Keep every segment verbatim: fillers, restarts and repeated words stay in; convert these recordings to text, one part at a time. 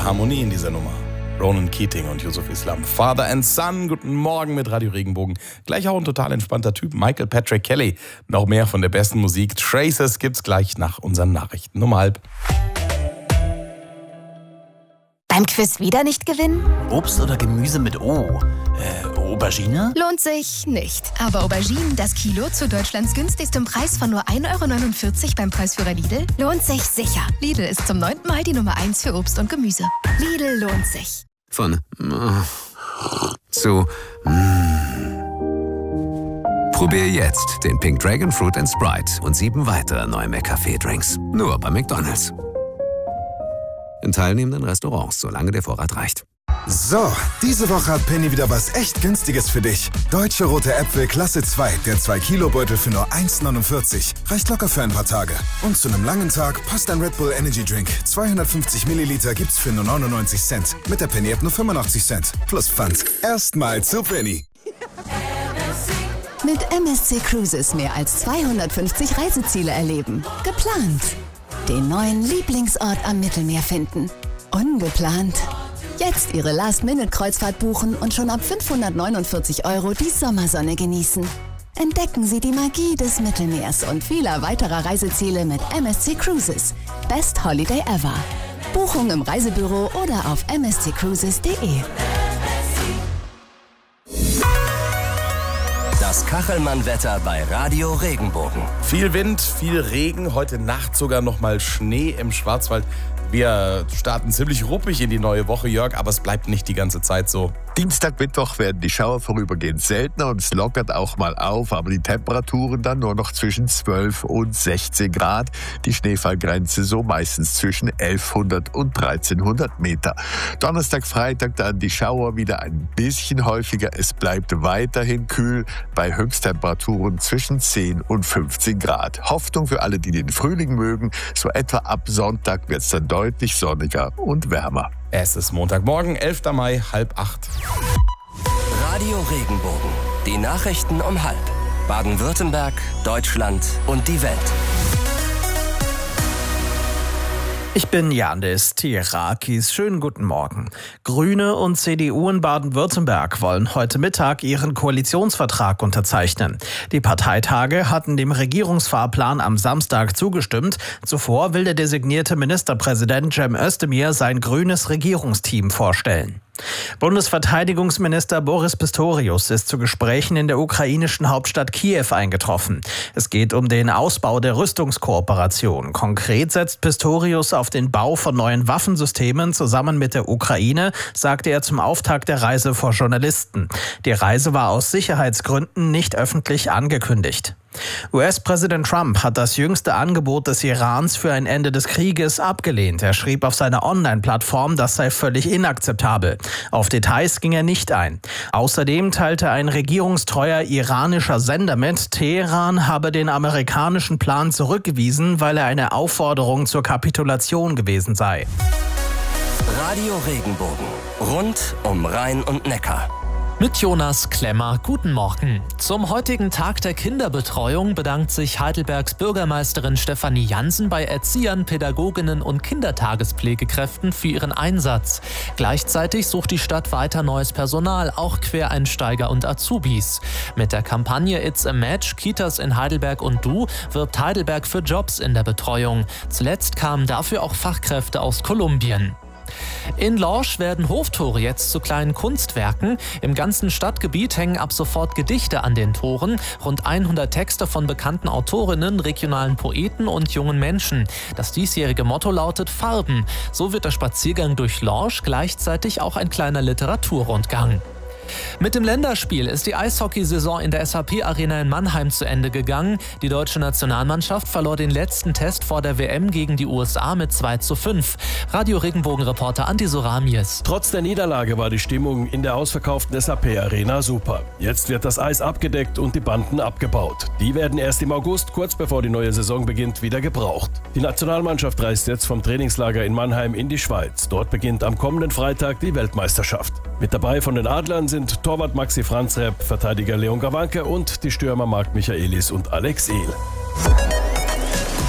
tolle Harmonie in dieser Nummer. Ronan Keating und Yusuf Islam. Father and Son, guten Morgen mit Radio Regenbogen. Gleich auch ein total entspannter Typ, Michael Patrick Kelly. Noch mehr von der besten Musik. Traces gibt's gleich nach unseren Nachrichten um halb. Beim Quiz wieder nicht gewinnen? Obst oder Gemüse mit O? Äh, Aubergine? Lohnt sich nicht. Aber Auberginen, das Kilo zu Deutschlands günstigstem Preis von nur ein Euro neunundvierzig beim Preisführer Lidl, lohnt sich sicher. Lidl ist zum neunten Mal die Nummer eins für Obst und Gemüse. Lidl lohnt sich. Von äh, zu mm. Probier jetzt den Pink Dragon Fruit and Sprite und sieben weitere neue McCafé-Drinks. Nur bei McDonald's. In teilnehmenden Restaurants, solange der Vorrat reicht. So, diese Woche hat Penny wieder was echt Günstiges für dich. Deutsche rote Äpfel Klasse zwei, der zwei Kilo Beutel für nur eins neunundvierzig. Reicht locker für ein paar Tage. Und zu einem langen Tag passt ein Red Bull Energy Drink. zweihundertfünfzig Milliliter gibt's für nur neunundneunzig Cent. Mit der Penny App nur fünfundachtzig Cent. Plus Pfand. Erstmal zu Penny. Mit M S C Cruises mehr als zweihundertfünfzig Reiseziele erleben. Geplant. Den neuen Lieblingsort am Mittelmeer finden. Ungeplant. Jetzt Ihre Last-Minute-Kreuzfahrt buchen und schon ab fünfhundertneunundvierzig Euro die Sommersonne genießen. Entdecken Sie die Magie des Mittelmeers und vieler weiterer Reiseziele mit M S C Cruises. Best Holiday ever. Buchung im Reisebüro oder auf m s c cruises punkt d e. Das Kachelmann-Wetter bei Radio Regenbogen. Viel Wind, viel Regen, heute Nacht sogar noch mal Schnee im Schwarzwald. Wir starten ziemlich ruppig in die neue Woche, Jörg, aber es bleibt nicht die ganze Zeit so. Dienstag, Mittwoch werden die Schauer vorübergehend seltener und es lockert auch mal auf, aber die Temperaturen dann nur noch zwischen zwölf und sechzehn Grad. Die Schneefallgrenze so meistens zwischen elfhundert und dreizehnhundert Meter. Donnerstag, Freitag dann die Schauer wieder ein bisschen häufiger. Es bleibt weiterhin kühl bei Höchsttemperaturen zwischen zehn und fünfzehn Grad. Hoffnung für alle, die den Frühling mögen. So etwa ab Sonntag wird es dann deutlich sonniger und wärmer. Es ist Montagmorgen, elfter Mai, halb acht. Radio Regenbogen. Die Nachrichten um halb. Baden-Württemberg, Deutschland und die Welt. Ich bin Yandis Tirakis. Schönen guten Morgen. Grüne und C D U in Baden-Württemberg wollen heute Mittag ihren Koalitionsvertrag unterzeichnen. Die Parteitage hatten dem Regierungsfahrplan am Samstag zugestimmt. Zuvor will der designierte Ministerpräsident Cem Özdemir sein grünes Regierungsteam vorstellen. Bundesverteidigungsminister Boris Pistorius ist zu Gesprächen in der ukrainischen Hauptstadt Kiew eingetroffen. Es geht um den Ausbau der Rüstungskooperation. Konkret setzt Pistorius auf den Bau von neuen Waffensystemen zusammen mit der Ukraine, sagte er zum Auftakt der Reise vor Journalisten. Die Reise war aus Sicherheitsgründen nicht öffentlich angekündigt. U S-Präsident Trump hat das jüngste Angebot des Irans für ein Ende des Krieges abgelehnt. Er schrieb auf seiner Online-Plattform, das sei völlig inakzeptabel. Auf Details ging er nicht ein. Außerdem teilte ein regierungstreuer iranischer Sender mit, Teheran habe den amerikanischen Plan zurückgewiesen, weil er eine Aufforderung zur Kapitulation gewesen sei. Radio Regenbogen. Rund um Rhein und Neckar. Mit Jonas Klemmer, guten Morgen. Zum heutigen Tag der Kinderbetreuung bedankt sich Heidelbergs Bürgermeisterin Stefanie Jansen bei Erziehern, Pädagoginnen und Kindertagespflegekräften für ihren Einsatz. Gleichzeitig sucht die Stadt weiter neues Personal, auch Quereinsteiger und Azubis. Mit der Kampagne It's a Match, Kitas in Heidelberg und Du wirbt Heidelberg für Jobs in der Betreuung. Zuletzt kamen dafür auch Fachkräfte aus Kolumbien. In Lorsch werden Hoftore jetzt zu kleinen Kunstwerken. Im ganzen Stadtgebiet hängen ab sofort Gedichte an den Toren. Rund hundert Texte von bekannten Autorinnen, regionalen Poeten und jungen Menschen. Das diesjährige Motto lautet Farben. So wird der Spaziergang durch Lorsch gleichzeitig auch ein kleiner Literaturrundgang. Mit dem Länderspiel ist die Eishockeysaison in der S A P-Arena in Mannheim zu Ende gegangen. Die deutsche Nationalmannschaft verlor den letzten Test vor der W M gegen die U S A mit zwei zu fünf. Radio Regenbogen-Reporter Andi Soramies. Trotz der Niederlage war die Stimmung in der ausverkauften S A P-Arena super. Jetzt wird das Eis abgedeckt und die Banden abgebaut. Die werden erst im August, kurz bevor die neue Saison beginnt, wieder gebraucht. Die Nationalmannschaft reist jetzt vom Trainingslager in Mannheim in die Schweiz. Dort beginnt am kommenden Freitag die Weltmeisterschaft. Mit dabei von den Adlern sind Torwart Maxi Franzrepp, Verteidiger Leon Gawanke und die Stürmer Marc Michaelis und Alex Ehl.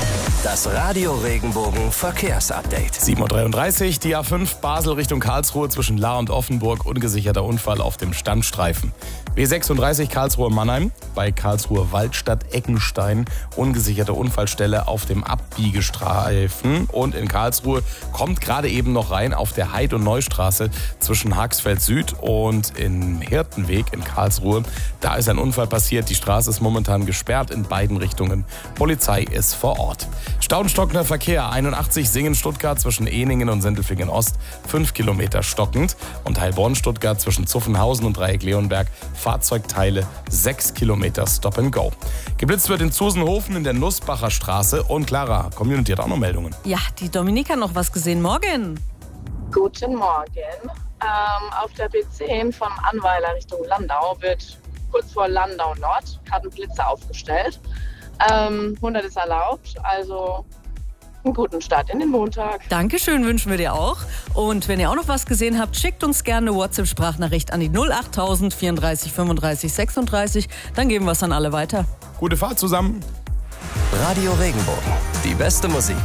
Das Radio Regenbogen Verkehrsupdate. sieben Uhr dreiunddreißig, die A fünf Basel Richtung Karlsruhe zwischen Lahr und Offenburg, ungesicherter Unfall auf dem Standstreifen. B sechsunddreißig Karlsruhe-Mannheim bei Karlsruhe-Waldstadt-Eckenstein, ungesicherte Unfallstelle auf dem Abbiegestreifen. Und in Karlsruhe kommt gerade eben noch rein auf der Heid- und Neustraße zwischen Haxfeld Süd und im Hirtenweg in Karlsruhe. Da ist ein Unfall passiert, die Straße ist momentan gesperrt in beiden Richtungen. Polizei ist vor Ort. Stauenstockender Verkehr, einundachtzig Singen-Stuttgart zwischen Ehningen und Sindelfingen Ost, fünf Kilometer stockend. Und Heilbronn-Stuttgart zwischen Zuffenhausen und Dreieck-Leonberg, Fahrzeugteile, sechs Kilometer Stop and Go. Geblitzt wird in Zusenhofen in der Nussbacher Straße. Und Clara, Community hat auch noch Meldungen. Ja, die Dominika hat noch was gesehen. Morgen. Guten Morgen. Ähm, auf der B zehn von Annweiler Richtung Landau wird kurz vor Landau Nord gerade ein Blitzer aufgestellt. Ähm, hundert ist erlaubt, also einen guten Start in den Montag. Dankeschön, wünschen wir dir auch. Und wenn ihr auch noch was gesehen habt, schickt uns gerne eine WhatsApp-Sprachnachricht an die null acht null null vierunddreißig fünfunddreißig sechsunddreißig. Dann geben wir es an alle weiter. Gute Fahrt zusammen. Radio Regenbogen, die beste Musik.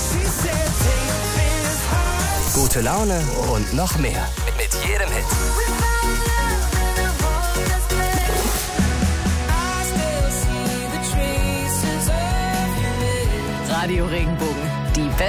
Gute Laune und noch mehr. Mit jedem Hit. Radio Regenbogen.